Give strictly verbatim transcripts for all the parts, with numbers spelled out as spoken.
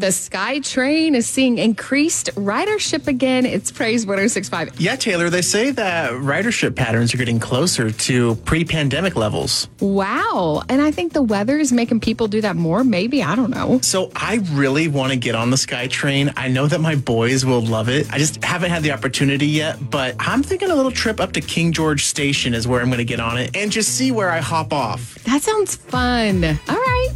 the SkyTrain is seeing increased ridership again. It's Praise ten sixty-five. Yeah, Taylor, they say that ridership patterns are getting closer to pre-pandemic levels. Wow. And I think the weather is making people do that more. Maybe. I don't know. So I really want to get on the SkyTrain. I know that my boys will love it. I just haven't had the opportunity yet, but I'm thinking a little trip up to King George Station is where I'm going to get on it and just see where I hop off. That sounds fun. All right.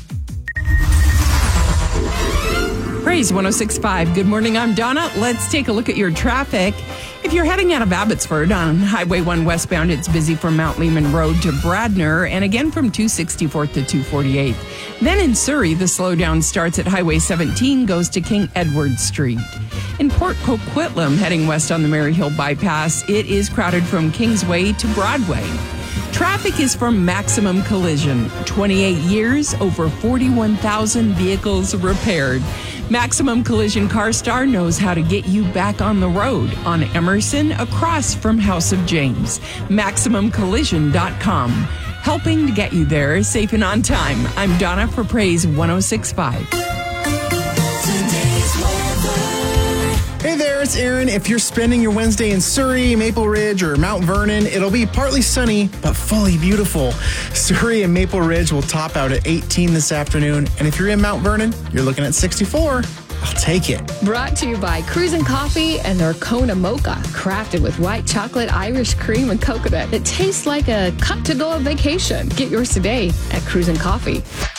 Praise ten sixty-five. Good morning. I'm Donna. Let's take a look at your traffic. If you're heading out of Abbotsford on Highway one westbound, it's busy from Mount Lehman Road to Bradner and again from two sixty-fourth to two forty-eighth. Then in Surrey, the slowdown starts at Highway seventeen, goes to King Edward Street. In Port Coquitlam, heading west on the Maryhill Bypass, it is crowded from Kingsway to Broadway. Traffic is from Maximum Collision. twenty-eight years, over forty-one thousand vehicles repaired. Maximum Collision CarStar knows how to get you back on the road on Emerson across from House of James. Maximum Collision dot com. Helping to get you there safe and on time. I'm Donna for Praise ten sixty-five. Hey there, it's Aaron. If you're spending your Wednesday in Surrey, Maple Ridge, or Mount Vernon, it'll be partly sunny, but fully beautiful. Surrey and Maple Ridge will top out at eighteen this afternoon. And if you're in Mount Vernon, you're looking at sixty-four. I'll take it. Brought to you by Cruisin' Coffee and their Kona Mocha, crafted with white chocolate, Irish cream, and coconut. It tastes like a cut-to-go vacation. Get yours today at Cruisin' Coffee.